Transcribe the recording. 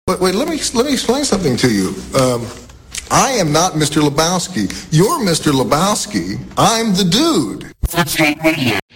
Wait, let me explain something to you. I am not Mr. Lebowski. You're Mr. Lebowski. I'm the dude.